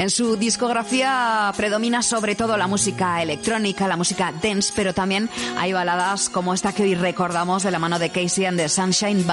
En su discografía predomina sobre todo la música electrónica, la música dance, pero también hay baladas como esta que hoy recordamos de la mano de Casey and the Sunshine Band.